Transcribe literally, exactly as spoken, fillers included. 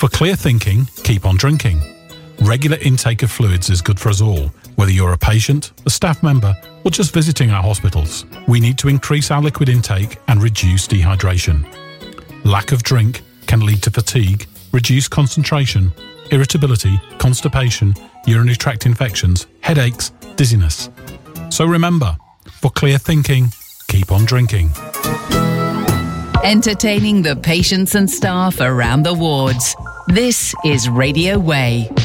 For clear thinking, keep on drinking. Regular intake of fluids is good for us all, whether you're a patient, a staff member, or just visiting our hospitals. We need to increase our liquid intake and reduce dehydration. Lack of drink can lead to fatigue, reduced concentration, irritability, constipation, urinary tract infections, headaches, dizziness. So remember, for clear thinking, keep on drinking. Entertaining the patients and staff around the wards. This is Radio Way.